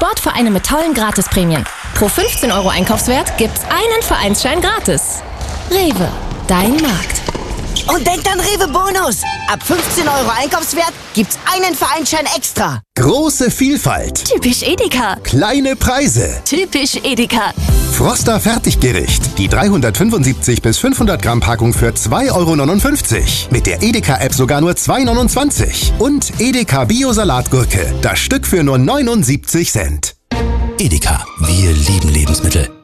Sportvereine mit tollen Gratisprämien. Pro 15 € Einkaufswert gibt's einen Vereinsschein gratis. Rewe, dein Markt. Und denkt an Rewe Bonus. Ab 15 € Einkaufswert gibt's einen Vereinsschein extra. Große Vielfalt. Typisch Edeka. Kleine Preise. Typisch Edeka. Froster Fertiggericht. Die 375 bis 500 Gramm Packung für 2,59 €. Mit der Edeka-App sogar nur 2,29 €. Und Edeka Bio-Salatgurke. Das Stück für nur 79 Cent. Edeka. Wir lieben Lebensmittel.